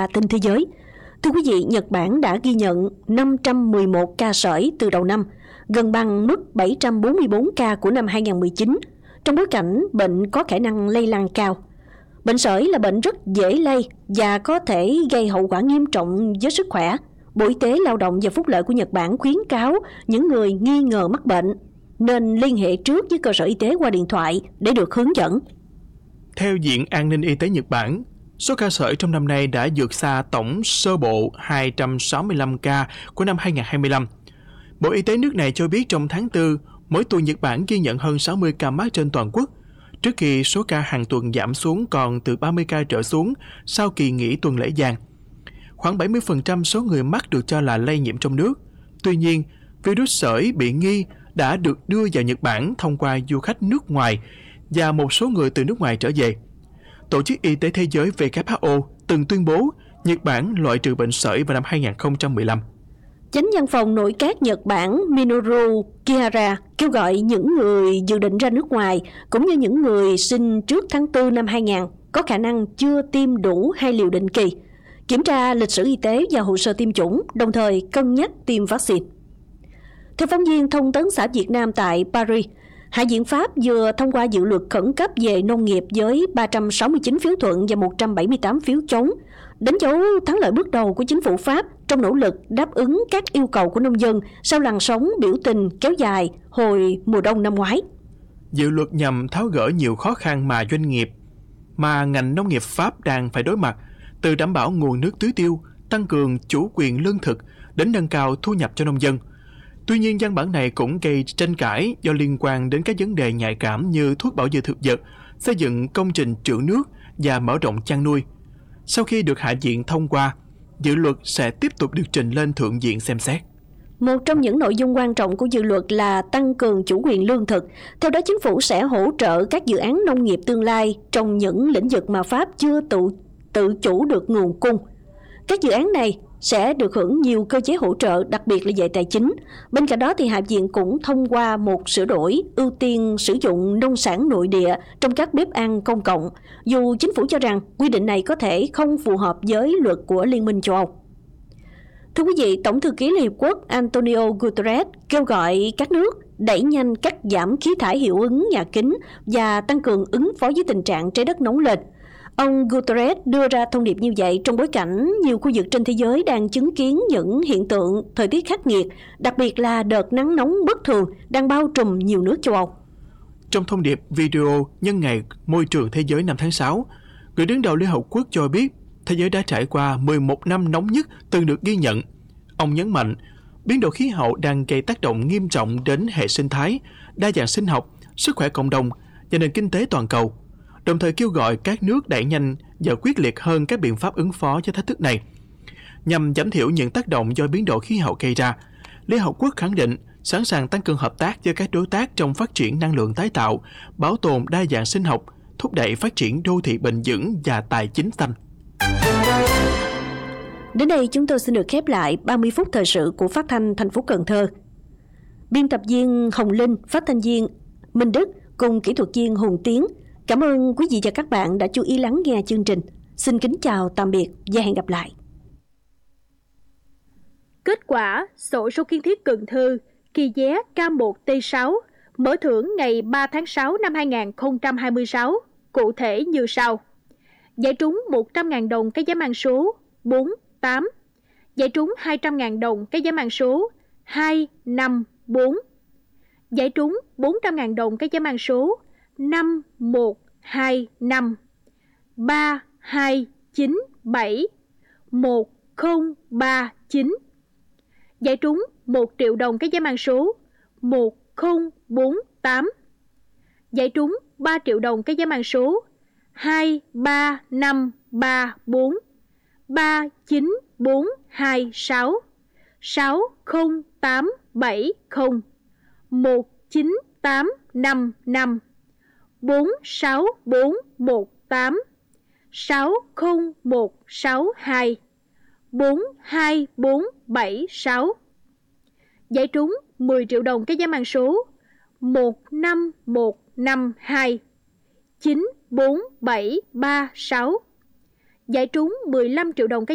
gia trên thế giới. Thưa quý vị, Nhật Bản đã ghi nhận 511 ca sởi từ đầu năm, gần bằng mức 744 ca của năm 2019, trong bối cảnh bệnh có khả năng lây lan cao. Bệnh sởi là bệnh rất dễ lây và có thể gây hậu quả nghiêm trọng với sức khỏe. Bộ Y tế Lao động và Phúc lợi của Nhật Bản khuyến cáo những người nghi ngờ mắc bệnh nên liên hệ trước với cơ sở y tế qua điện thoại để được hướng dẫn. Theo Viện An ninh Y tế Nhật Bản, số ca sởi trong năm nay đã vượt xa tổng sơ bộ 265 ca của năm 2025. Bộ Y tế nước này cho biết trong tháng 4, mỗi tuần Nhật Bản ghi nhận hơn 60 ca mắc trên toàn quốc, trước khi số ca hàng tuần giảm xuống còn từ 30 ca trở xuống sau kỳ nghỉ tuần lễ vàng. Khoảng 70% số người mắc được cho là lây nhiễm trong nước. Tuy nhiên, virus sởi bị nghi đã được đưa vào Nhật Bản thông qua du khách nước ngoài và một số người từ nước ngoài trở về. Tổ chức Y tế Thế giới WHO từng tuyên bố Nhật Bản loại trừ bệnh sởi vào năm 2015. Chánh văn phòng nội các Nhật Bản Minoru Kihara kêu gọi những người dự định ra nước ngoài cũng như những người sinh trước tháng 4 năm 2000 có khả năng chưa tiêm đủ 2 liều định kỳ, kiểm tra lịch sử y tế và hồ sơ tiêm chủng, đồng thời cân nhắc tiêm vaccine. Theo phóng viên Thông tấn xã Việt Nam tại Paris, Hạ viện Pháp vừa thông qua dự luật khẩn cấp về nông nghiệp với 369 phiếu thuận và 178 phiếu chống, đánh dấu thắng lợi bước đầu của chính phủ Pháp trong nỗ lực đáp ứng các yêu cầu của nông dân sau làn sóng biểu tình kéo dài hồi mùa đông năm ngoái. Dự luật nhằm tháo gỡ nhiều khó khăn mà doanh nghiệp mà ngành nông nghiệp Pháp đang phải đối mặt, từ đảm bảo nguồn nước tưới tiêu, tăng cường chủ quyền lương thực đến nâng cao thu nhập cho nông dân. Tuy nhiên, văn bản này cũng gây tranh cãi do liên quan đến các vấn đề nhạy cảm như thuốc bảo vệ thực vật, xây dựng công trình trữ nước và mở rộng chăn nuôi. Sau khi được Hạ viện thông qua, dự luật sẽ tiếp tục được trình lên Thượng viện xem xét. Một trong những nội dung quan trọng của dự luật là tăng cường chủ quyền lương thực. Theo đó, chính phủ sẽ hỗ trợ các dự án nông nghiệp tương lai trong những lĩnh vực mà Pháp chưa tự chủ được nguồn cung. Các dự án này sẽ được hưởng nhiều cơ chế hỗ trợ, đặc biệt là về tài chính. Bên cạnh đó, thì Hạ viện cũng thông qua một sửa đổi ưu tiên sử dụng nông sản nội địa trong các bếp ăn công cộng, dù chính phủ cho rằng quy định này có thể không phù hợp với luật của Liên minh châu Âu. Thưa quý vị, Tổng thư ký Liên Hiệp Quốc Antonio Guterres kêu gọi các nước đẩy nhanh cắt giảm khí thải hiệu ứng nhà kính và tăng cường ứng phó với tình trạng trái đất nóng lên. Ông Guterres đưa ra thông điệp như vậy trong bối cảnh nhiều khu vực trên thế giới đang chứng kiến những hiện tượng thời tiết khắc nghiệt, đặc biệt là đợt nắng nóng bất thường đang bao trùm nhiều nước châu Âu. Trong thông điệp video nhân ngày môi trường thế giới 5 tháng 6, người đứng đầu Liên Hợp Quốc cho biết thế giới đã trải qua 11 năm nóng nhất từng được ghi nhận. Ông nhấn mạnh, biến đổi khí hậu đang gây tác động nghiêm trọng đến hệ sinh thái, đa dạng sinh học, sức khỏe cộng đồng và nền kinh tế toàn cầu, đồng thời kêu gọi các nước đẩy nhanh và quyết liệt hơn các biện pháp ứng phó với thách thức này. Nhằm giảm thiểu những tác động do biến đổi khí hậu gây ra, Liên Hợp Quốc khẳng định sẵn sàng tăng cường hợp tác với các đối tác trong phát triển năng lượng tái tạo, bảo tồn đa dạng sinh học, thúc đẩy phát triển đô thị bền vững và tài chính xanh. Đến đây chúng tôi xin được khép lại 30 phút thời sự của Phát thanh thành phố Cần Thơ. Biên tập viên Hồng Linh, phát thanh viên Minh Đức cùng kỹ thuật viên Hùng Tiến. Cảm ơn quý vị và các bạn đã chú ý lắng nghe chương trình. Xin kính chào tạm biệt và hẹn gặp lại. Kết quả sổ số kiến thiết Cần Thơ kỳ vé K1T6 mở thưởng ngày 3 tháng 6 năm 2026 cụ thể như sau. Giải trúng 100.000 đồng cái vé mang số 48. Giải trúng 200.000 đồng cái vé mang số 254. Giải trúng 400.000 đồng cái vé mang số 5125 3297 1039. Giải trúng 1 triệu đồng cái vé mang số 1048. Giải trúng 3 triệu đồng cái vé mang số 23534 39426 60870 19855 46418 60162 42476. Giải trúng 10 triệu đồng cái vé mang số 15152 94736. Giải trúng 15 triệu đồng cái